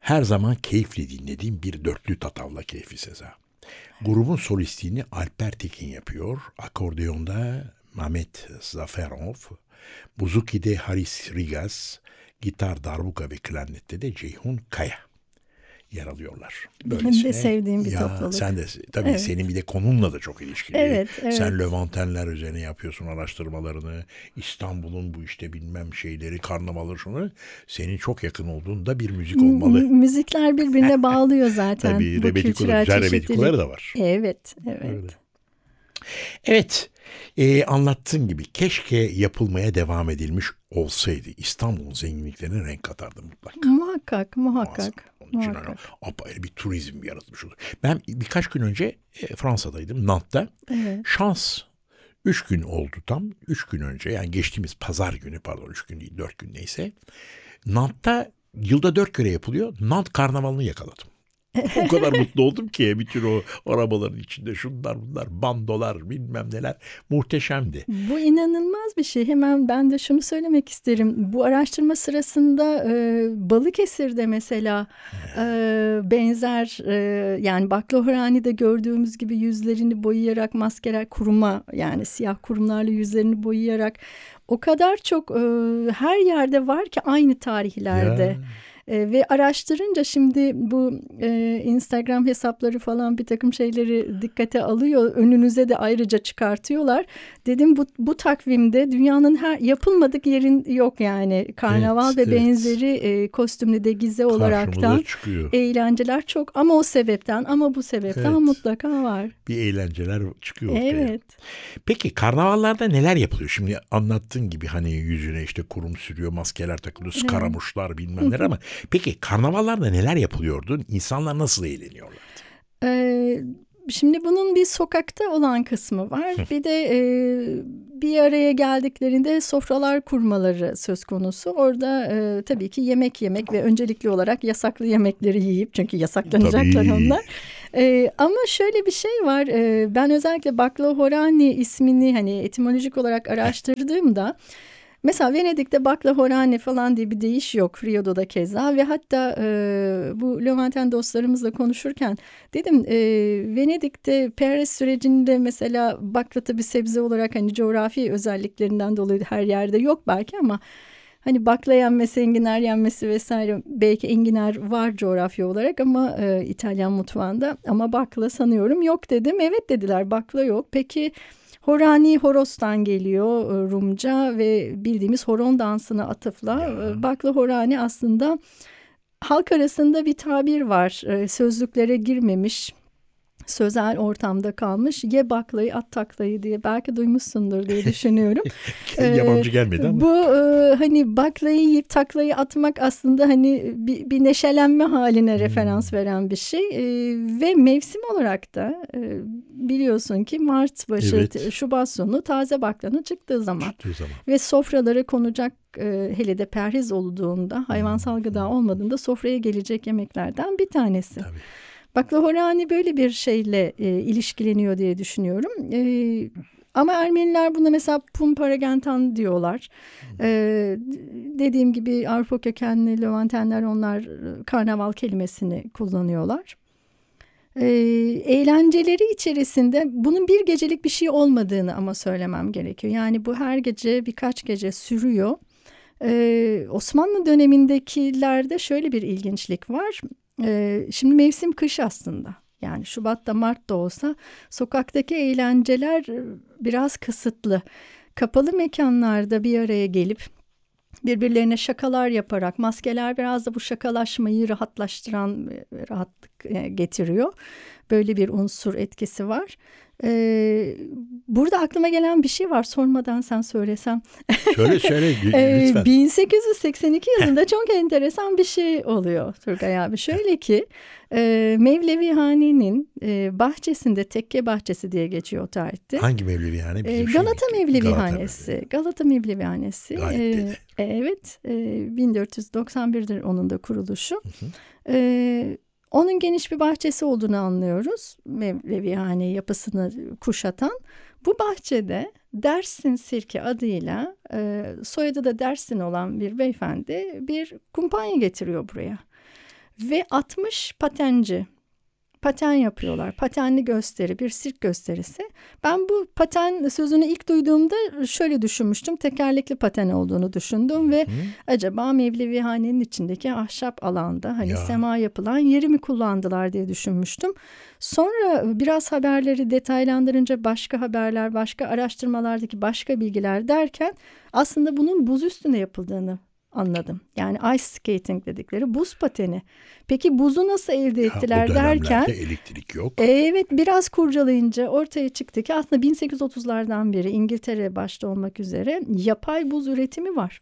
Her zaman keyifle dinlediğim bir dörtlü tatavla keyfi Seza. Grubun solistliğini Alper Tekin yapıyor. Akordeonda Mehmet Zaferov, Buzuki'de Haris Rigas, gitar, darbuka ve klarnette de Ceyhun Kaya yer alıyorlar. Benim de sevdiğim bir Ya topluluk. sen de tabii Evet. senin bir de konunla da çok ilişkili. Evet, Sen evet. Levantenler üzerine yapıyorsun araştırmalarını. İstanbul'un bu işte bilmem şeyleri, karnavalı şunu. Senin çok yakın olduğun da bir müzik olmalı. Müzikler birbirine bağlıyor zaten. Tabii Bu rebetikolar, kültürel güzel çeşitlilik. rebetikolar da var. Evet, Öyle. evet. Evet, anlattığın gibi keşke yapılmaya devam edilmiş olsaydı. İstanbul'un zenginliklerine renk katardı mutlaka. Muhakkak, Muazzam. muhakkak. Onun için hani Muhakkak. apayrı bir turizm yaratmış olur. Ben birkaç gün önce Fransa'daydım, Nantes'ta. Evet. Şans 3 gün oldu tam. 3 gün önce, yani geçtiğimiz pazar günü, pardon 3 gün değil 4 gün neyse. Nantes'ta yılda 4 kere yapılıyor. Nantes karnavalını yakaladım. O kadar mutlu oldum ki bütün o arabaların içinde şunlar bunlar, bandolar bilmem neler, muhteşemdi. Bu inanılmaz bir şey. Hemen ben de şunu söylemek isterim. Bu araştırma sırasında Balıkesir'de mesela benzer yani Baklahorani'de gördüğümüz gibi yüzlerini boyayarak maskeler, kuruma, yani siyah kurumlarla yüzlerini boyayarak o kadar çok her yerde var ki aynı tarihlerde. Ya. Ve araştırınca şimdi bu Instagram hesapları falan bir takım şeyleri dikkate alıyor. Önünüze de ayrıca çıkartıyorlar. Dedim bu takvimde dünyanın her yapılmadık yerin yok yani. Karnaval Evet, ve benzeri kostümlü degize olaraktan karşımıza çıkıyor. eğlenceler çok, ama o sebepten ama bu sebepten Evet. mutlaka var. Bir eğlenceler çıkıyor ortaya. Evet. Peki karnavallarda neler yapılıyor? Şimdi anlattığın gibi hani yüzüne işte kurum sürüyor, maskeler takılıyor, skaramuşlar bilmem neler ama peki karnavallarda neler yapılıyordu? İnsanlar nasıl eğleniyorlardı? Şimdi bunun bir sokakta olan kısmı var. Bir de bir araya geldiklerinde sofralar kurmaları söz konusu. Orada tabii ki yemek yemek ve öncelikli olarak yasaklı yemekleri yiyip, çünkü yasaklanacaklar Tabii. onlar. Ama şöyle bir şey var. Ben özellikle Baklahorani ismini hani etimolojik olarak araştırdığımda, mesela Venedik'te baklahorane falan diye bir deyiş yok. Rio'da da keza. Ve hatta bu Levanten dostlarımızla konuşurken dedim Venedik'te Paris sürecinde mesela bakla tabii sebze olarak hani coğrafi özelliklerinden dolayı her yerde yok belki, ama hani bakla yenmesi, enginar yenmesi vesaire, belki enginar var coğrafya olarak ama İtalyan mutfağında, ama bakla sanıyorum yok dedim. Evet dediler, bakla yok. Peki Horani horostan geliyor Rumca ve bildiğimiz horon dansına atıfla. Bakla horani aslında halk arasında bir tabir var. Sözlüklere girmemiş, sözel ortamda kalmış. Ye baklayı at taklayı diye, belki duymuşsundur diye düşünüyorum. Yabancı gelmedi ama. Bu hani baklayı yiyip taklayı atmak aslında hani bir neşelenme haline referans veren bir şey. Ve mevsim olarak da biliyorsun ki Mart başı, Evet. Şubat sonu taze baklanın çıktığı zaman. Çıktığı zaman. Ve sofralara konacak, hele de perhiz olduğunda, hayvansal gıda olmadığında sofraya gelecek yemeklerden bir tanesi. Tabii. Baklahorani böyle bir şeyle ilişkileniyor diye düşünüyorum. Ama Ermeniler buna mesela Pumparagentan diyorlar. Dediğim gibi Avrupa kökenli Levantenler, onlar karnaval kelimesini kullanıyorlar. Eğlenceleri içerisinde bunun bir gecelik bir şey olmadığını ama söylemem gerekiyor. Yani bu her gece, birkaç gece sürüyor. Osmanlı dönemindekilerde şöyle bir ilginçlik var. Şimdi mevsim kış aslında. Yani Şubat'ta, Mart'ta olsa sokaktaki eğlenceler biraz kısıtlı. Kapalı mekanlarda bir araya gelip birbirlerine şakalar yaparak, maskeler biraz da bu şakalaşmayı rahatlaştıran, rahatlık getiriyor. Böyle bir unsur etkisi var. Burada aklıma gelen bir şey var, sormadan sen söylesem. Söyle lütfen. 1882 yılında çok enteresan bir şey oluyor Turgay abi. Şöyle ki Mevlevihane'nin bahçesinde, tekke bahçesi diye geçiyor o tarihte. Hangi Mevlevihane? Bizim Galata şey mi? Mevlevihanesi. Galata Mevlevihanesi. Galip'te. Evet. 1491'dir onun da kuruluşu. Onun geniş bir bahçesi olduğunu anlıyoruz. Mevlevihane yapısını kuşatan. Bu bahçede Dersin Sirke adıyla soyadı da Dersin olan bir beyefendi bir kumpanya getiriyor buraya. ve 60 patenci. Paten yapıyorlar. Patenli gösteri, bir sirk gösterisi. Ben bu paten sözünü ilk duyduğumda şöyle düşünmüştüm. Tekerlekli paten olduğunu düşündüm ve acaba Mevlevihane'nin içindeki ahşap alanda hani sema yapılan yeri mi kullandılar diye düşünmüştüm. Sonra biraz haberleri detaylandırınca başka haberler, başka araştırmalardaki başka bilgiler derken aslında bunun buz üstünde yapıldığını anladım. Yani ice skating dedikleri buz pateni. Peki buzu nasıl elde ettiler derken elektrik yok. Evet, biraz kurcalayınca ortaya çıktı ki aslında 1830'lardan beri İngiltere başta olmak üzere yapay buz üretimi var.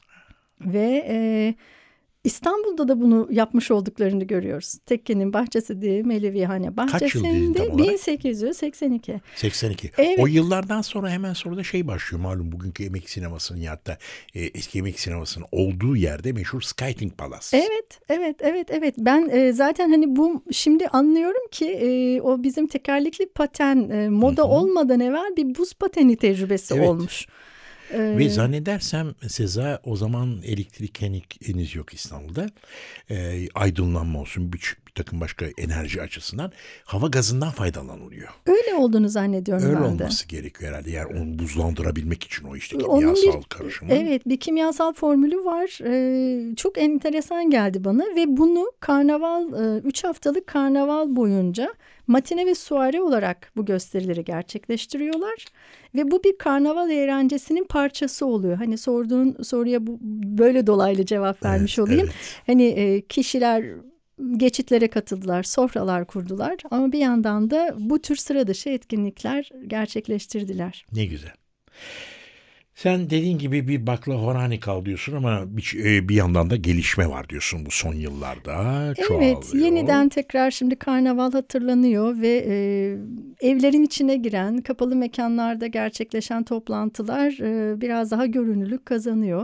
Ve İstanbul'da da bunu yapmış olduklarını görüyoruz. Tekkenin bahçesi değil, Melevihane bahçesinde. Kaç yıl tam olarak? 1882. 82. Evet. O yıllardan sonra hemen sonra da şey başlıyor malum bugünkü emek sinemasının ya da eski emek sinemasının olduğu yerde meşhur Skating Palace. Evet. Ben zaten hani bu şimdi anlıyorum ki o bizim tekerlekli paten moda olmadan evvel bir buz pateni tecrübesi olmuş. Ve zannedersem Seza o zaman elektrik henüz yok İstanbul'da. Aydınlanma olsun bir takım başka enerji açısından hava gazından faydalanılıyor. Öyle olduğunu zannediyorum Öyle ben de. Öyle olması gerekiyor herhalde. Yani onu buzlandırabilmek için o işte kimyasal karışımı. Evet, bir kimyasal formülü var. Çok enteresan geldi bana ve bunu karnaval 3 haftalık karnaval boyunca matine ve suare olarak bu gösterileri gerçekleştiriyorlar. Ve bu bir karnaval eğlencesinin parçası oluyor. Hani sorduğun soruya böyle dolaylı cevap vermiş olayım. Evet. Hani kişiler geçitlere katıldılar, sofralar kurdular ama bir yandan da bu tür sıra dışı etkinlikler gerçekleştirdiler. Ne güzel. Sen dediğin gibi bir Baklahorani kal diyorsun ama bir yandan da gelişme var diyorsun bu son yıllarda. Çoğalıyor. Evet, yeniden tekrar şimdi karnaval hatırlanıyor ve evlerin içine giren, kapalı mekanlarda gerçekleşen toplantılar biraz daha görünürlük kazanıyor.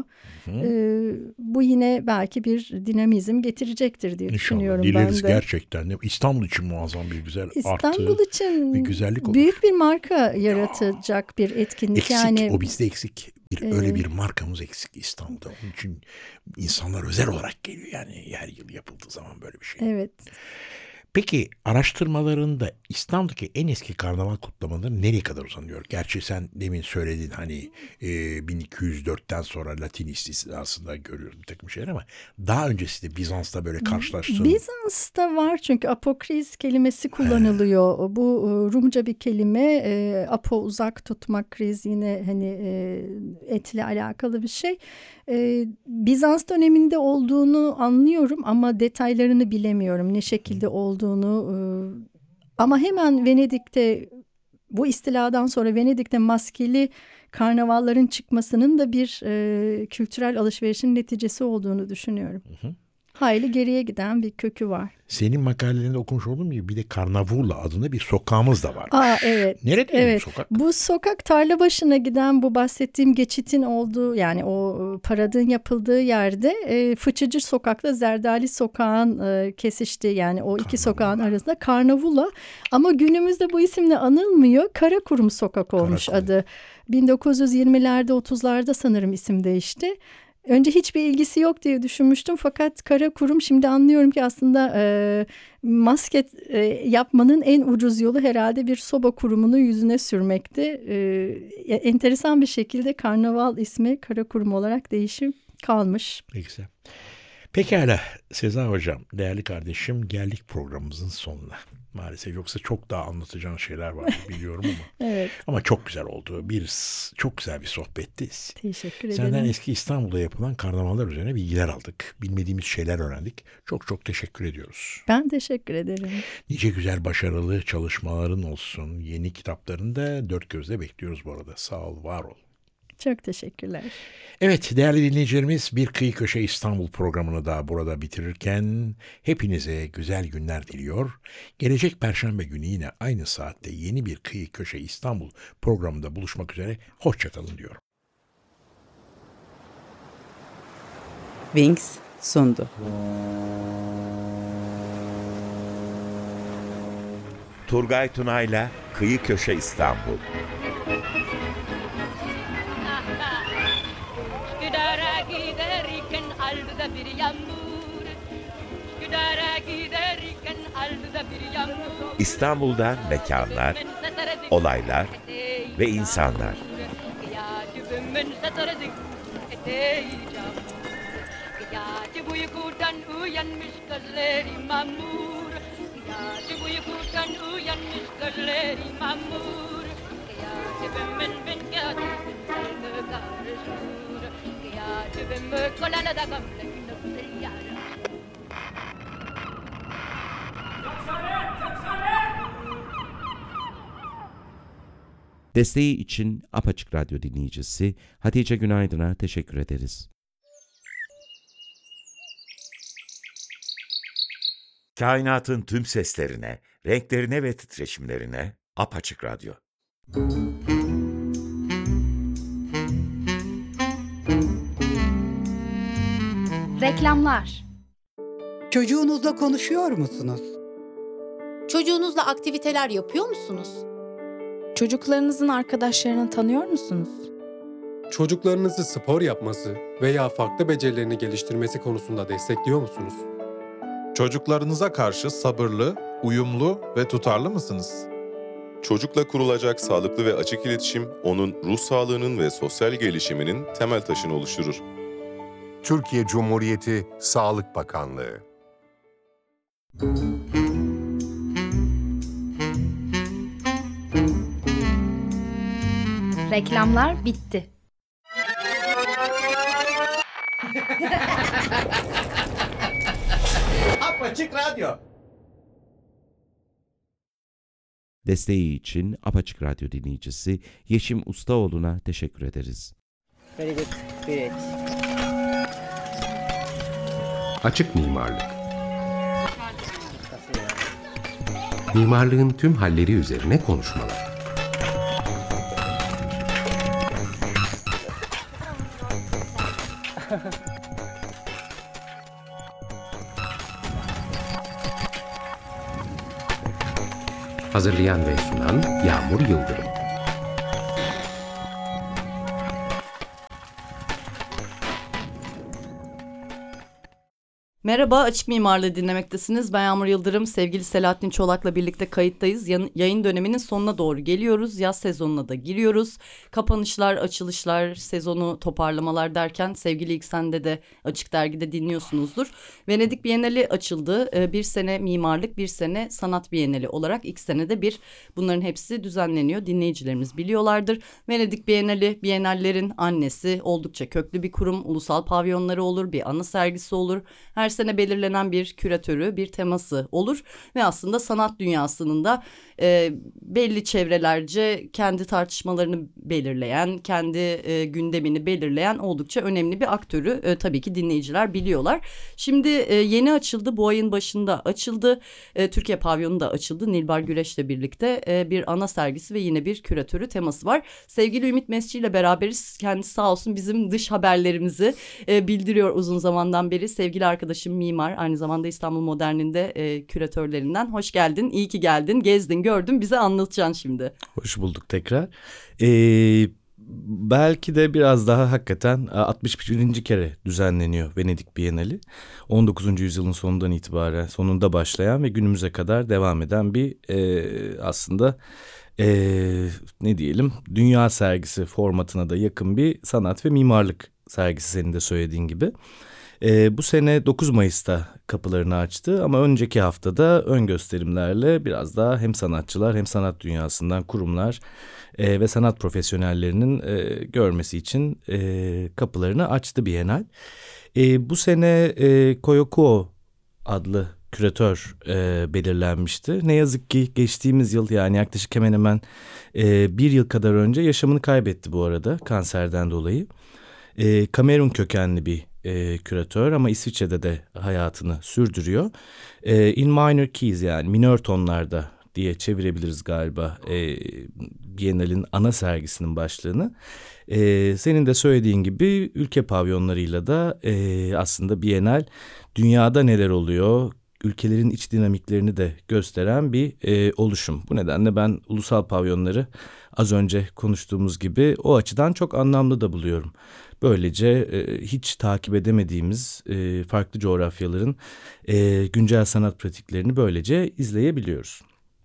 Bu yine belki bir dinamizm getirecektir diye düşünüyorum ben de. Dileriz gerçekten. İstanbul için muazzam bir güzel İstanbul için bir güzellik olur. Büyük bir marka yaratacak bir etkinlik. Eksik, yani o bizde eksik. Öyle bir markamız eksik İstanbul'da. Onun için insanlar özel olarak geliyor. Yani her yıl yapıldığı zaman böyle bir şey. Evet. Peki araştırmalarında İstanbul'daki en eski karnaval kutlamaları nereye kadar uzanıyor? Gerçi sen demin söyledin hani 1204'ten sonra Latin istilasında görüyorum bir takım şeyler ama daha öncesi de Bizans'ta böyle karşılaştığın... Bizans'ta var çünkü apokriz kelimesi kullanılıyor. Bu Rumca bir kelime. Apo uzak tutmak, kriz yine hani etle alakalı bir şey. Bizans döneminde olduğunu anlıyorum ama detaylarını bilemiyorum. Ne şekilde olduğunu. Ama hemen Venedik'te bu istiladan sonra Venedik'te maskeli karnavalların çıkmasının da bir kültürel alışverişin neticesi olduğunu düşünüyorum. Hayli geriye giden bir kökü var. Senin makalelerinde okumuş olduğum gibi bir de Karnavurla adında bir sokağımız da var. Evet. Nerede bu sokak? Bu sokak tarla başına giden bu bahsettiğim geçitin olduğu yani o paradın yapıldığı yerde Fıçıcı Sokak'la Zerdali Sokağın kesiştiği yani o iki sokağın arasında Karnavula ama günümüzde bu isimle anılmıyor. Karakurum Sokak olmuş adı. 1920'lerde 30'larda sanırım isim değişti. Önce hiçbir ilgisi yok diye düşünmüştüm fakat Karakurum şimdi anlıyorum ki aslında masket yapmanın en ucuz yolu herhalde bir soba kurumunu yüzüne sürmekti. Enteresan bir şekilde karnaval ismi Karakurum olarak değişim kalmış. Ne güzel. Pekala Seza Hocam, değerli kardeşim geldik programımızın sonuna. Maalesef yoksa çok daha anlatacağın şeyler var biliyorum ama. Evet. Ama çok güzel oldu. Çok güzel bir sohbetti. Teşekkür ederim. Senden eski İstanbul'da yapılan karnavallar üzerine bilgiler aldık. Bilmediğimiz şeyler öğrendik. Çok çok teşekkür ediyoruz. Ben teşekkür ederim. Nice güzel başarılı çalışmaların olsun. Yeni kitaplarını da dört gözle bekliyoruz bu arada. Sağ ol, var ol. Çok teşekkürler. Evet değerli dinleyicilerimiz bir Kıyı Köşe İstanbul programını da burada bitirirken hepinize güzel günler diliyor. Gelecek Perşembe günü yine aynı saatte yeni bir Kıyı Köşe İstanbul programında buluşmak üzere. Hoşçakalın diyorum. Wings sundu. Turgay Tunay'la Kıyı Köşe İstanbul. Skudara gider iken alda bir yambur. Skudara İstanbul'da mekanlar, olaylar ve insanlar. Desteği için Apaçık Radyo dinleyicisi Hatice Günaydın'a teşekkür ederiz. Kainatın tüm seslerine, renklerine ve titreşimlerine Apaçık Radyo. Reklamlar. Çocuğunuzla konuşuyor musunuz? Çocuğunuzla aktiviteler yapıyor musunuz? Çocuklarınızın arkadaşlarını tanıyor musunuz? Çocuklarınızı spor yapması veya farklı becerilerini geliştirmesi konusunda destekliyor musunuz? Çocuklarınıza karşı sabırlı, uyumlu ve tutarlı mısınız? Çocukla kurulacak sağlıklı ve açık iletişim, onun ruh sağlığının ve sosyal gelişiminin temel taşını oluşturur. Türkiye Cumhuriyeti Sağlık Bakanlığı. Reklamlar bitti. Apaçık Radyo. Desteği için Apaçık Radyo dinleyicisi Yeşim Ustaoğlu'na teşekkür ederiz. Very good. Great. Açık mimarlık. Mimarlığın tüm halleri üzerine konuşmalar. Hazırlayan ve sunan Yağmur Yıldırım. Merhaba, Açık Mimarlığı dinlemektesiniz. Ben Yağmur Yıldırım, sevgili Selahattin Çolak'la birlikte kayıttayız. Yayın döneminin sonuna doğru geliyoruz. Yaz sezonuna da giriyoruz. Kapanışlar, açılışlar, sezonu toparlamalar derken sevgili İksen'de de Açık Dergi'de dinliyorsunuzdur. Venedik Bienali açıldı. Bir sene mimarlık, bir sene sanat bienali olarak ilk senede bir. Bunların hepsi düzenleniyor. Dinleyicilerimiz biliyorlardır. Venedik Bienali, bienallerin annesi, oldukça köklü bir kurum. Ulusal pavyonları olur, bir anı sergisi olur. Her sene belirlenen bir küratörü, bir teması olur ve aslında sanat dünyasının da belli çevrelerce kendi tartışmalarını belirleyen, kendi gündemini belirleyen oldukça önemli bir aktörü tabii ki dinleyiciler biliyorlar. Şimdi yeni açıldı, bu ayın başında açıldı. Türkiye Pavyonu da açıldı. Nilbar Güreş'le birlikte bir ana sergisi ve yine bir küratörü teması var. Sevgili Ümit Mesci ile beraberiz. Kendisi sağ olsun bizim dış haberlerimizi bildiriyor uzun zamandan beri. Sevgili arkadaşım mimar, aynı zamanda İstanbul Modern'in de küratörlerinden. Hoş geldin, iyi ki geldin, gezdin, gördün, bize anlatacaksın şimdi. Hoş bulduk tekrar. Belki de biraz daha hakikaten 61. kere düzenleniyor Venedik Bienali. 19. yüzyılın sonundan itibaren, sonunda başlayan ve günümüze kadar devam eden bir aslında ne diyelim, dünya sergisi formatına da yakın bir sanat ve mimarlık sergisi, senin de söylediğin gibi. Bu sene 9 Mayıs'ta kapılarını açtı ama önceki haftada ön gösterimlerle biraz daha hem sanatçılar hem sanat dünyasından kurumlar ve sanat profesyonellerinin görmesi için kapılarını açtı Bienal. Bu sene Koyokuo adlı küratör belirlenmişti. Ne yazık ki geçtiğimiz yıl, yani yaklaşık hemen hemen bir yıl kadar önce yaşamını kaybetti bu arada kanserden dolayı. Kamerun kökenli bir küratör ama İsviçre'de de hayatını sürdürüyor. In minor keys, yani minör tonlarda diye çevirebiliriz galiba Bienal'in ana sergisinin başlığını. Senin de söylediğin gibi ülke pavyonlarıyla da aslında Bienal dünyada neler oluyor, ülkelerin iç dinamiklerini de gösteren bir oluşum. Bu nedenle ben ulusal pavyonları az önce konuştuğumuz gibi o açıdan çok anlamlı da buluyorum. Böylece hiç takip edemediğimiz farklı coğrafyaların güncel sanat pratiklerini böylece izleyebiliyoruz.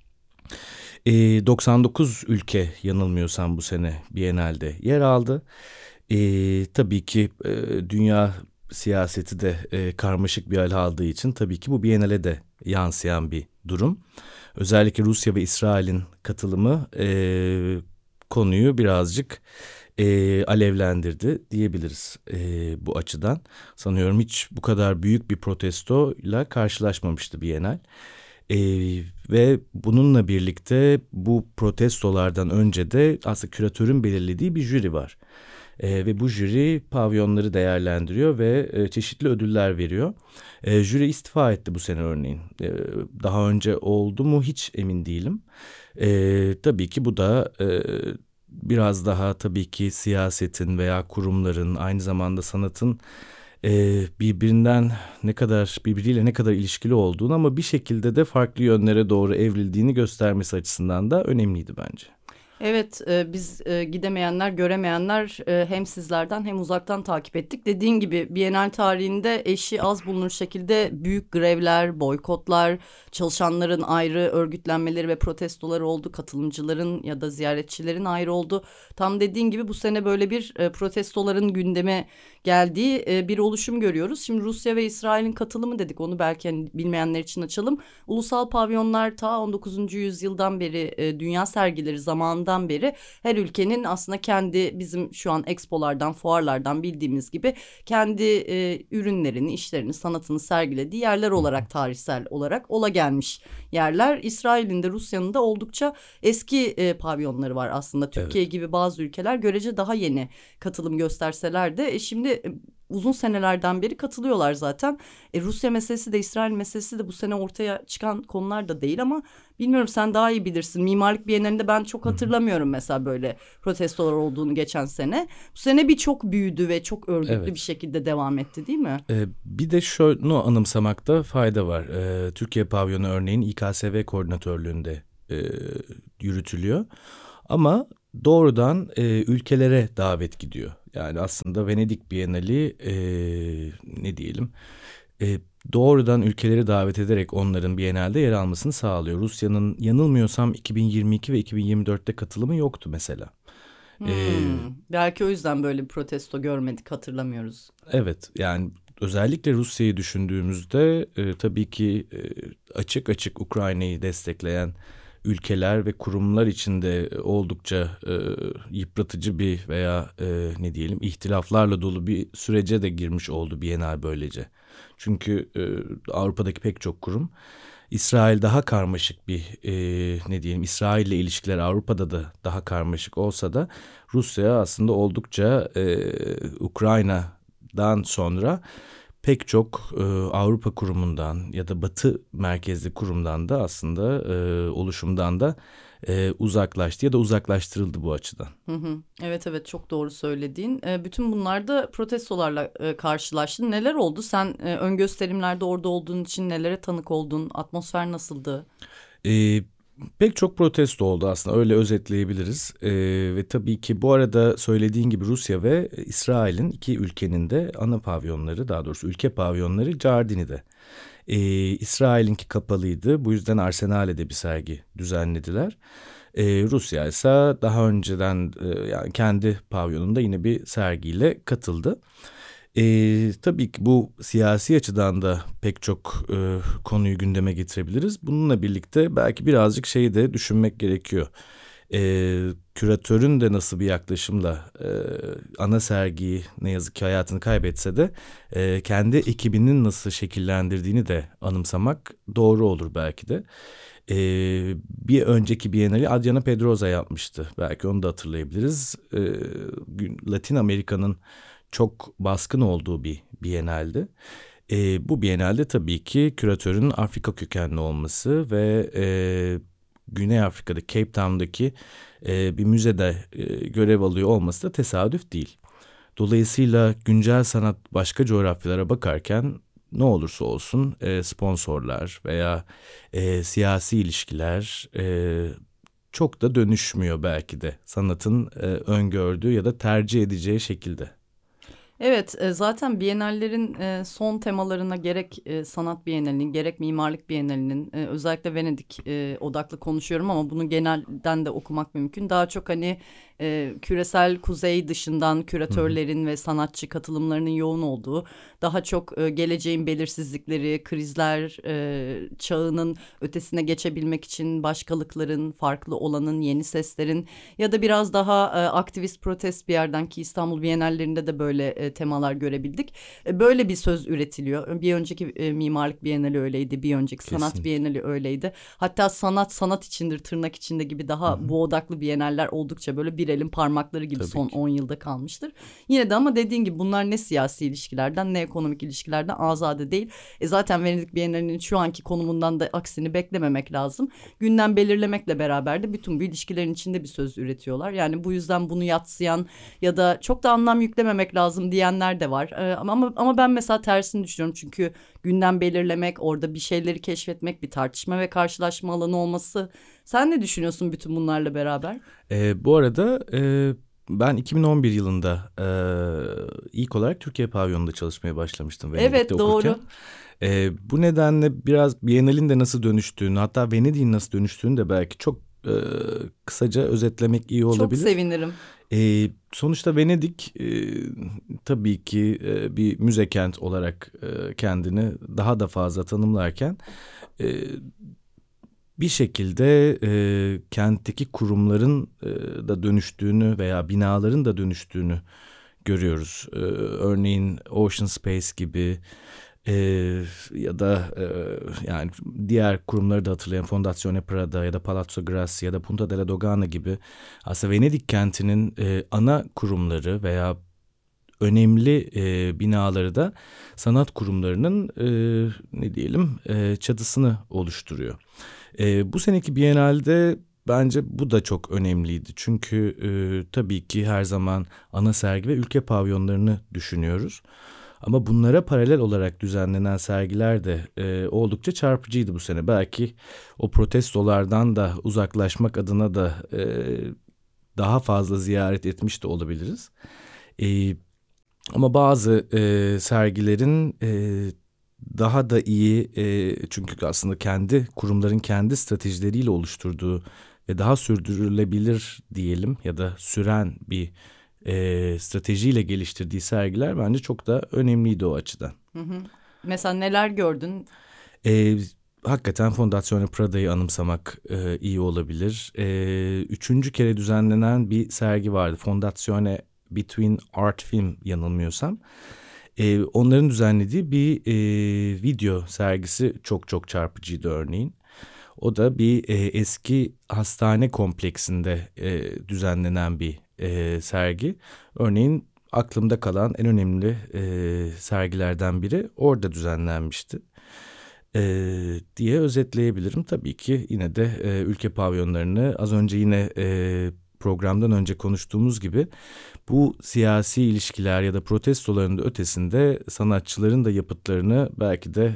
99 ülke yanılmıyorsam bu sene Biennale'de yer aldı. Tabii ki dünya siyaseti de karmaşık bir hal aldığı için tabii ki bu Biennale de yansıyan bir durum. Özellikle Rusya ve İsrail'in katılımı konuyu birazcık alevlendirdi diyebiliriz bu açıdan. Sanıyorum hiç bu kadar büyük bir protestoyla karşılaşmamıştı Biennale. Ve bununla birlikte bu protestolardan önce de aslında küratörün belirlediği bir jüri var. Ve bu jüri pavyonları değerlendiriyor ve çeşitli ödüller veriyor. Jüri istifa etti bu sene örneğin. Daha önce oldu mu hiç emin değilim. Tabii ki bu da biraz daha tabii ki siyasetin veya kurumların aynı zamanda sanatın birbiriyle ne kadar ilişkili olduğunu ama bir şekilde de farklı yönlere doğru evrildiğini göstermesi açısından da önemliydi bence. Evet, biz gidemeyenler, göremeyenler hem sizlerden hem uzaktan takip ettik. Dediğin gibi Biennale tarihinde eşi az bulunur şekilde büyük grevler, boykotlar, çalışanların ayrı örgütlenmeleri ve protestoları oldu. Katılımcıların ya da ziyaretçilerin ayrı oldu. Tam dediğin gibi bu sene böyle bir protestoların gündeme geldiği bir oluşum görüyoruz. Şimdi Rusya ve İsrail'in katılımı dedik, onu belki bilmeyenler için açalım. Ulusal pavyonlar ta 19. yüzyıldan beri dünya sergileri zamanından beri her ülkenin aslında kendi bizim şu an expolardan, fuarlardan bildiğimiz gibi kendi ürünlerini, işlerini, sanatını sergilediği yerler olarak tarihsel olarak ola gelmiş yerler. İsrail'in de Rusya'nın da oldukça eski pavyonları var aslında. Türkiye gibi bazı ülkeler görece daha yeni katılım gösterseler de şimdi uzun senelerden beri katılıyorlar zaten. Rusya meselesi de İsrail meselesi de bu sene ortaya çıkan konular da değil ama bilmiyorum, sen daha iyi bilirsin. Mimarlık Bienalinde ben çok hatırlamıyorum mesela böyle protestolar olduğunu geçen sene. Bu sene birçok büyüdü ve çok örgütlü bir şekilde devam etti, değil mi? Bir de şunu anımsamakta fayda var. Türkiye pavyonu örneğin İKSV koordinatörlüğünde yürütülüyor. Ama doğrudan ülkelere davet gidiyor. Yani aslında Venedik Bienali doğrudan ülkeleri davet ederek onların Biennale'de yer almasını sağlıyor. Rusya'nın yanılmıyorsam 2022 ve 2024'te katılımı yoktu mesela. Belki o yüzden böyle bir protesto görmedik, hatırlamıyoruz. Evet, yani özellikle Rusya'yı düşündüğümüzde tabii ki açık açık Ukrayna'yı destekleyen ülkeler ve kurumlar içinde oldukça yıpratıcı bir veya ihtilaflarla dolu bir sürece de girmiş oldu Biennale böylece. Çünkü Avrupa'daki pek çok kurum İsrail daha karmaşık bir İsrail ile ilişkiler Avrupa'da da daha karmaşık olsa da Rusya aslında oldukça Ukrayna'dan sonra pek çok Avrupa kurumundan ya da Batı merkezli kurumdan da aslında oluşumdan da uzaklaştı ya da uzaklaştırıldı bu açıdan. Evet, çok doğru söylediğin. Bütün bunlarda protestolarla karşılaştın. Neler oldu? Sen ön gösterimlerde orada olduğun için nelere tanık oldun? Atmosfer nasıldı? Pek çok protesto oldu aslında, öyle özetleyebiliriz. Ve tabii ki bu arada söylediğin gibi Rusya ve İsrail'in iki ülkenin de ana pavyonları, daha doğrusu ülke pavyonları Giardini'de. İsrail'inki kapalıydı, bu yüzden Arsenal'de bir sergi düzenlediler. Rusya ise daha önceden yani kendi pavyonunda yine bir sergiyle katıldı. Tabii ki bu siyasi açıdan da pek çok konuyu gündeme getirebiliriz. Bununla birlikte belki birazcık şeyi de düşünmek gerekiyor. Küratörün de nasıl bir yaklaşımla ana sergiyi ne yazık ki hayatını kaybetse de kendi ekibinin nasıl şekillendirdiğini de anımsamak doğru olur belki de. Bir önceki Biennale'i Adriana Pedrosa yapmıştı. Belki onu da hatırlayabiliriz. Latin Amerika'nın çok baskın olduğu bir Biennale'di. Bu Biennale'de tabii ki küratörün Afrika kökenli olması ve Güney Afrika'da Cape Town'daki bir müzede görev alıyor olması da tesadüf değil. Dolayısıyla güncel sanat başka coğrafyalara bakarken ne olursa olsun sponsorlar veya siyasi ilişkiler çok da dönüşmüyor belki de sanatın öngördüğü ya da tercih edeceği şekilde. Evet, zaten Biennallerin son temalarına gerek sanat Biennalinin gerek mimarlık Biennalinin özellikle Venedik odaklı konuşuyorum ama bunu genelden de okumak mümkün. Daha çok hani küresel kuzey dışından küratörlerin ve sanatçı katılımlarının yoğun olduğu, daha çok geleceğin belirsizlikleri, krizler çağının ötesine geçebilmek için başkalıkların, farklı olanın, yeni seslerin ya da biraz daha aktivist protest bir yerden ki İstanbul Biennallerinde de böyle temalar görebildik. Böyle bir söz üretiliyor. Bir önceki mimarlık Biennale öyleydi, bir önceki sanat Biennale öyleydi. Hatta sanat içindir, tırnak içinde gibi daha bu odaklı Biennaller oldukça böyle bir elin parmakları gibi son 10 yılda kalmıştır. Yine de ama dediğin gibi bunlar ne siyasi ilişkilerden ne ekonomik ilişkilerden azade değil. Zaten Venedik Bienalinin şu anki konumundan da aksini beklememek lazım. Gündem belirlemekle beraber de bütün bu ilişkilerin içinde bir söz üretiyorlar. Yani bu yüzden bunu yadsıyan ya da çok da anlam yüklememek lazım diyenler de var. Ama ben mesela tersini düşünüyorum. Çünkü gündem belirlemek, orada bir şeyleri keşfetmek, bir tartışma ve karşılaşma alanı olması. Sen ne düşünüyorsun bütün bunlarla beraber? Bu arada ben 2011 yılında ilk olarak Türkiye Pavilyonu'nda çalışmaya başlamıştım Venedik'te evet, okurken. Doğru. Bu nedenle biraz Biennale'in de nasıl dönüştüğünü, hatta Venedik'in nasıl dönüştüğünü de belki çok kısaca özetlemek iyi olabilir. Çok sevinirim. Sonuçta Venedik tabii ki bir müze kent olarak kendini daha da fazla tanımlarken bir şekilde kentteki kurumların da dönüştüğünü veya binaların da dönüştüğünü görüyoruz. Örneğin Ocean Space gibi ya da yani diğer kurumları da hatırlayan Fondazione Prada ya da Palazzo Grassi ya da Punta della Dogana gibi aslında Venedik kentinin ana kurumları veya önemli binaları da sanat kurumlarının ne diyelim çatısını oluşturuyor. Bu seneki Biennale'de bence bu da çok önemliydi. Çünkü tabii ki her zaman ana sergi ve ülke pavyonlarını düşünüyoruz. Ama bunlara paralel olarak düzenlenen sergiler de oldukça çarpıcıydı bu sene. Belki o protestolardan da uzaklaşmak adına da daha fazla ziyaret etmiş de olabiliriz. Ama bazı sergilerin daha da iyi çünkü aslında kendi kurumların kendi stratejileriyle oluşturduğu ve daha sürdürülebilir diyelim ya da süren bir stratejiyle geliştirdiği sergiler bence çok da önemliydi o açıdan. Mesela neler gördün? Hakikaten Fondazione Prada'yı anımsamak iyi olabilir. 3. kere düzenlenen bir sergi vardı. Fondazione Between Art Film yanılmıyorsam. Onların düzenlediği bir video sergisi çok çarpıcıydı örneğin. O da bir eski hastane kompleksinde düzenlenen bir sergi. Örneğin aklımda kalan en önemli sergilerden biri orada düzenlenmişti diye özetleyebilirim. Tabii ki yine de ülke pavyonlarını az önce yine programdan önce konuştuğumuz gibi bu siyasi ilişkiler ya da protestoların da ötesinde sanatçıların da yapıtlarını belki de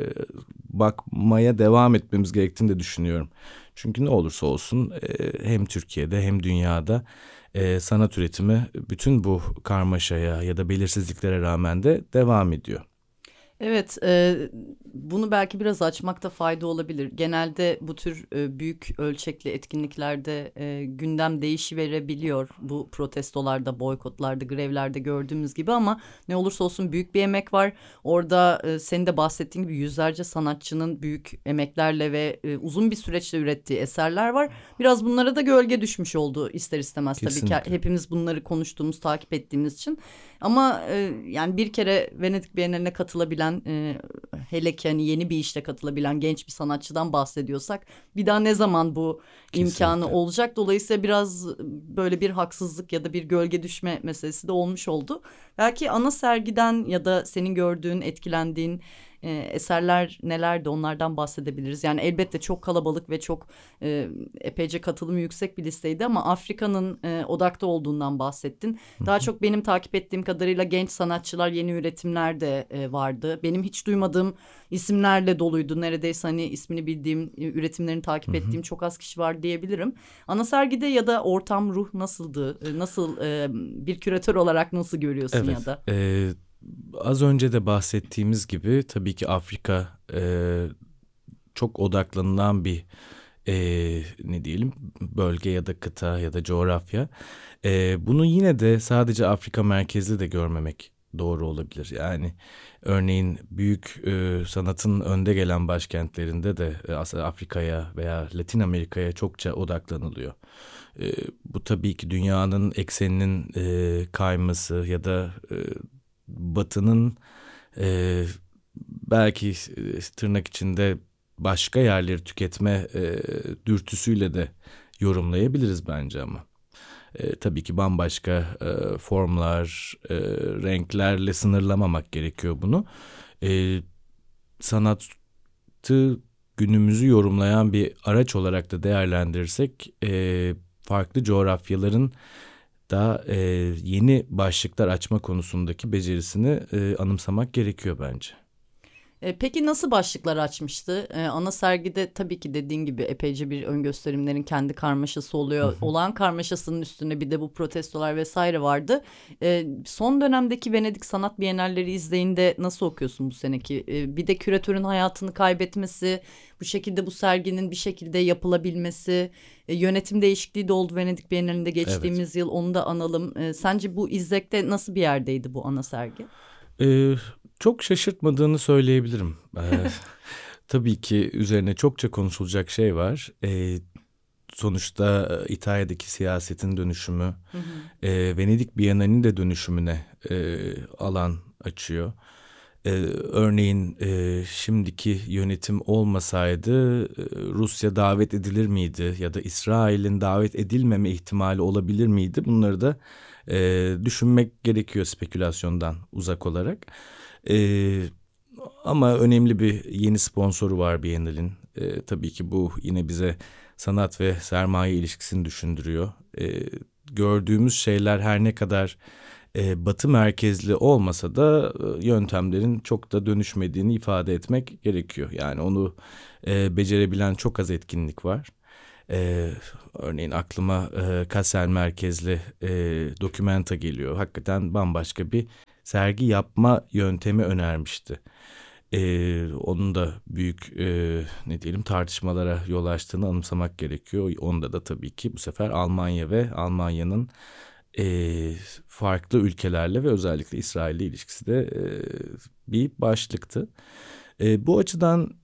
bakmaya devam etmemiz gerektiğini de düşünüyorum. Çünkü ne olursa olsun hem Türkiye'de hem dünyada sanat üretimi bütün bu karmaşaya ya da belirsizliklere rağmen de devam ediyor. Evet, bunu belki biraz açmakta fayda olabilir. Genelde bu tür büyük ölçekli etkinliklerde gündem değişiverebiliyor. Bu protestolarda, boykotlarda, grevlerde gördüğümüz gibi ama ne olursa olsun büyük bir emek var. Orada senin de bahsettiğin gibi yüzlerce sanatçının büyük emeklerle ve uzun bir süreçte ürettiği eserler var. Biraz bunlara da gölge düşmüş oldu ister istemez. Kesinlikle. Tabii ki hepimiz bunları konuştuğumuz, takip ettiğimiz için. Ama yani bir kere Venedik Bienaline katılabilen, hele ki hani yeni bir işle katılabilen genç bir sanatçıdan bahsediyorsak bir daha ne zaman bu imkanı olacak? Dolayısıyla biraz böyle bir haksızlık ya da bir gölge düşme meselesi de olmuş oldu. Belki ana sergiden ya da senin gördüğün, etkilendiğin eserler nelerdi, onlardan bahsedebiliriz. Yani elbette çok kalabalık ve çok epeyce katılımı yüksek bir listeydi ama Afrika'nın odakta olduğundan bahsettin. Daha çok benim takip ettiğim kadarıyla genç sanatçılar, yeni üretimler de vardı. Benim hiç duymadığım isimlerle doluydu. Neredeyse hani ismini bildiğim, üretimlerini takip ettiğim çok az kişi var diyebilirim. Ana sergide ya da ortam, ruh nasıldı? Nasıl bir küratör olarak nasıl görüyorsun ya da? Az önce de bahsettiğimiz gibi tabii ki Afrika çok odaklanılan bir ne diyelim bölge ya da kıta ya da coğrafya. Bunu yine de sadece Afrika merkezli de görmemek doğru olabilir. Yani örneğin büyük sanatın önde gelen başkentlerinde de aslında Afrika'ya veya Latin Amerika'ya çokça odaklanılıyor. Bu tabii ki dünyanın ekseninin kayması ya da Batı'nın belki tırnak içinde başka yerleri tüketme dürtüsüyle de yorumlayabiliriz bence ama. Tabii ki bambaşka formlar, renklerle sınırlamamak gerekiyor bunu. Sanatı günümüzü yorumlayan bir araç olarak da değerlendirirsek farklı coğrafyaların da yeni başlıklar açma konusundaki becerisini anımsamak gerekiyor bence. Peki nasıl başlıklar açmıştı? Ana sergide tabii ki dediğin gibi epeyce bir ön gösterimlerin kendi karmaşası oluyor. Olağan karmaşasının üstüne bir de bu protestolar vesaire vardı. Son dönemdeki Venedik Sanat Bienalleri izleyinde nasıl okuyorsun bu seneki? Bir de küratörün hayatını kaybetmesi, bu şekilde bu serginin bir şekilde yapılabilmesi, yönetim değişikliği de oldu Venedik Bienalinde geçtiğimiz yıl, onu da analım. Sence bu izlekte nasıl bir yerdeydi bu ana sergi? Çok şaşırtmadığını söyleyebilirim. Tabii ki üzerine çokça konuşulacak şey var. Sonuçta İtalya'daki siyasetin dönüşümü, Venedik Bienalinin de dönüşümüne alan açıyor. Örneğin şimdiki yönetim olmasaydı Rusya davet edilir miydi ya da İsrail'in davet edilmeme ihtimali olabilir miydi? Bunları da düşünmek gerekiyor spekülasyondan uzak olarak. Ama önemli bir yeni sponsoru var Biennale'in. Tabii ki bu yine bize sanat ve sermaye ilişkisini düşündürüyor. Gördüğümüz şeyler her ne kadar Batı merkezli olmasa da yöntemlerin çok da dönüşmediğini ifade etmek gerekiyor. Yani onu becerebilen çok az etkinlik var. Örneğin aklıma Kassel merkezli Documenta geliyor. Hakikaten bambaşka bir sergi yapma yöntemi önermişti. Onun da büyük ne diyelim tartışmalara yol açtığını anımsamak gerekiyor. Onda da tabii ki bu sefer Almanya ve Almanya'nın farklı ülkelerle ve özellikle İsrail'le ilişkisi de bir başlıktı. Bu açıdan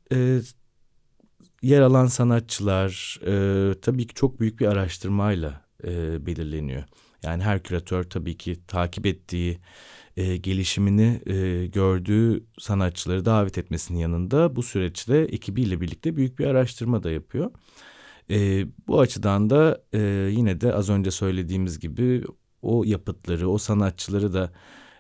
yer alan sanatçılar tabii ki çok büyük bir araştırmayla belirleniyor. Yani her küratör tabii ki takip ettiği, gelişimini gördüğü sanatçıları davet etmesinin yanında bu süreçte ekibiyle birlikte büyük bir araştırma da yapıyor. Bu açıdan da yine de az önce söylediğimiz gibi o yapıtları, o sanatçıları da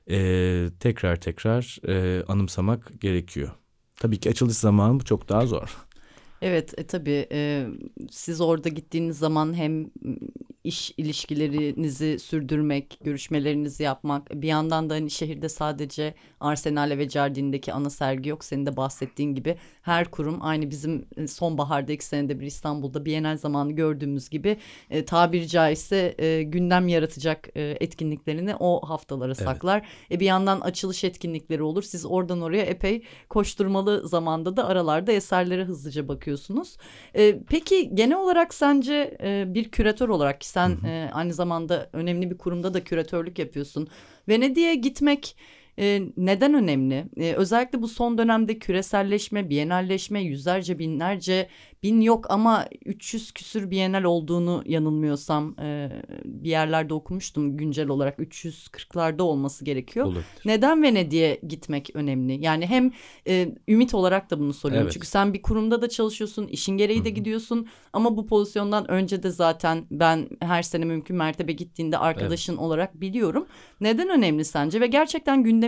tekrar anımsamak gerekiyor. Tabii ki açılış zamanı bu çok daha zor. Evet, tabii siz orada gittiğiniz zaman hem iş ilişkilerinizi sürdürmek, görüşmelerinizi yapmak, bir yandan da hani şehirde sadece Arsenale ve Jardin'deki ana sergi yok. Senin de bahsettiğin gibi her kurum aynı bizim sonbaharda 2 senede bir İstanbul'da Bienal zamanı gördüğümüz gibi tabiri caizse gündem yaratacak etkinliklerini o haftalara saklar. Bir yandan açılış etkinlikleri olur. Siz oradan oraya epey koşturmalı zamanda da aralarda eserlere hızlıca bakıyorsunuz. Peki genel olarak sence bir küratör olarak, ki sen aynı zamanda önemli bir kurumda da küratörlük yapıyorsun, Venedik'e gitmek neden önemli? Özellikle bu son dönemde küreselleşme, bienalleşme, yüzlerce binlerce, bin yok ama 300 küsür bienal olduğunu yanılmıyorsam bir yerlerde okumuştum, güncel olarak 340'larda olması gerekiyor. Olabilir. Neden Venedik'e gitmek önemli? Yani hem ümit olarak da bunu soruyorum. Evet. Çünkü sen bir kurumda da çalışıyorsun, işin gereği de gidiyorsun ama bu pozisyondan önce de zaten ben her sene mümkün mertebe gittiğinde arkadaşın olarak biliyorum. Neden önemli sence ve gerçekten gündemi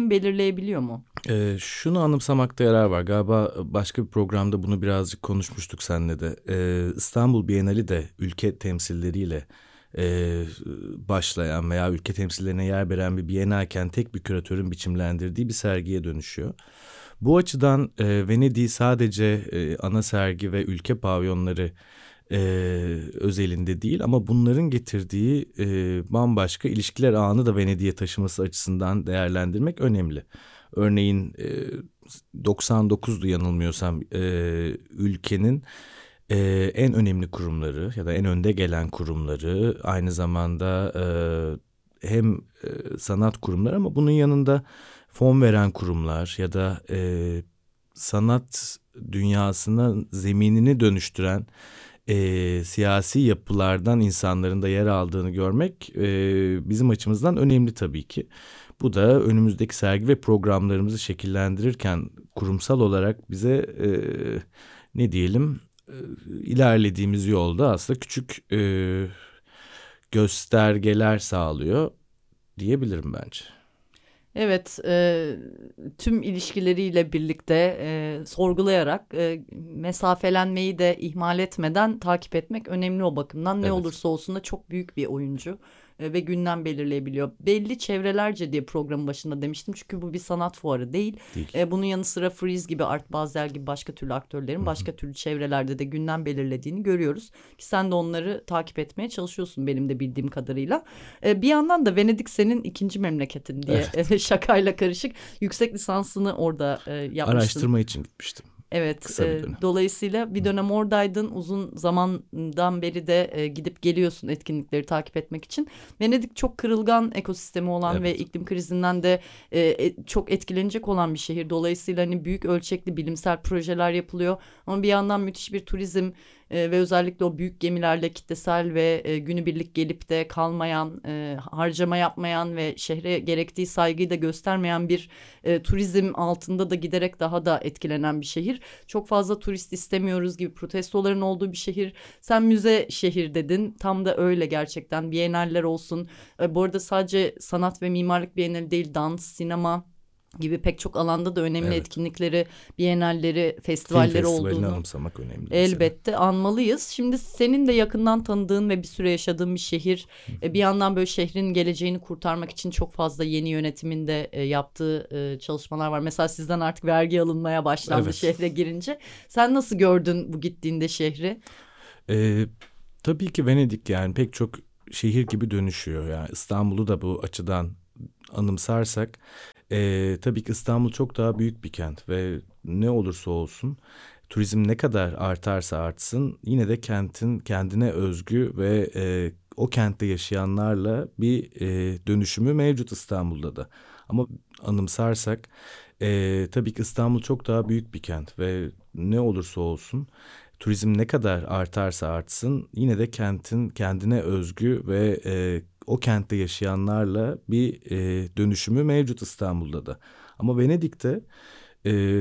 hem belirleyebiliyor mu? Şunu anımsamakta yarar var. Galiba başka bir programda bunu birazcık konuşmuştuk seninle de. İstanbul Bienali de ülke temsilleriyle başlayan veya ülke temsillerine yer veren bir bienalken tek bir küratörün biçimlendirdiği bir sergiye dönüşüyor. Bu açıdan Venedik'i sadece ana sergi ve ülke pavyonları özelinde değil ama bunların getirdiği bambaşka ilişkiler ağını da Venedik'e taşıması açısından değerlendirmek önemli. Örneğin 99'du yanılmıyorsam ülkenin en önemli kurumları ya da en önde gelen kurumları, aynı zamanda hem sanat kurumları ama bunun yanında fon veren kurumlar ya da sanat dünyasına zeminini dönüştüren siyasi yapılardan insanların da yer aldığını görmek bizim açımızdan önemli tabii ki. Bu da önümüzdeki sergi ve programlarımızı şekillendirirken kurumsal olarak bize ne diyelim ilerlediğimiz yolda aslında küçük göstergeler sağlıyor diyebilirim bence. Evet, tüm ilişkileriyle birlikte sorgulayarak mesafelenmeyi de ihmal etmeden takip etmek önemli o bakımdan. Ne Evet. olursa olsun da çok büyük bir oyuncu ve gündem belirleyebiliyor. Belli çevrelerce diye programın başında demiştim çünkü bu bir sanat fuarı değil. Bunun yanı sıra Freeze gibi, Art Basel gibi başka türlü aktörlerin başka türlü çevrelerde de gündem belirlediğini görüyoruz. Ki sen de onları takip etmeye çalışıyorsun benim de bildiğim kadarıyla. Bir yandan da Venedik senin ikinci memleketin diye şakayla karışık yüksek lisansını orada yapmıştın. Araştırma için gitmiştim. Evet, Kısa bir dönem. dolayısıyla bir dönem oradaydın, uzun zamandan beri de gidip geliyorsun etkinlikleri takip etmek için. Venedik çok kırılgan ekosistemi olan ve iklim krizinden de çok etkilenecek olan bir şehir. Dolayısıyla hani büyük ölçekli bilimsel projeler yapılıyor ama bir yandan müthiş bir turizm ve özellikle o büyük gemilerle kitlesel ve günübirlik gelip de kalmayan, harcama yapmayan ve şehre gerektiği saygıyı da göstermeyen bir turizm altında da giderek daha da etkilenen bir şehir. Çok fazla turist istemiyoruz gibi protestoların olduğu bir şehir. Sen müze şehir dedin. Tam da öyle gerçekten. Biyenaller olsun. Bu arada sadece sanat ve mimarlık biyenali değil, dans, sinema gibi pek çok alanda da önemli etkinlikleri, bienalleri, festivalleri Film festivalini olduğunu anımsamak önemli. elbette anmalıyız. Şimdi senin de yakından tanıdığın ve bir süre yaşadığın bir şehir. Bir yandan böyle şehrin geleceğini kurtarmak için çok fazla yeni yönetimin de yaptığı çalışmalar var. Mesela sizden artık vergi alınmaya başlandı şehre girince. Sen nasıl gördün bu gittiğinde şehri? Tabii ki Venedik yani pek çok şehir gibi dönüşüyor. Yani İstanbul'u da bu açıdan anımsarsak tabii ki İstanbul çok daha büyük bir kent ve ne olursa olsun turizm ne kadar artarsa artsın yine de kentin kendine özgü ve o kentte yaşayanlarla bir dönüşümü mevcut İstanbul'da da. Ama anımsarsak tabii ki İstanbul çok daha büyük bir kent ve ne olursa olsun turizm ne kadar artarsa artsın yine de kentin kendine özgü ve o kentte yaşayanlarla bir dönüşümü mevcut İstanbul'da da. Ama Venedik'te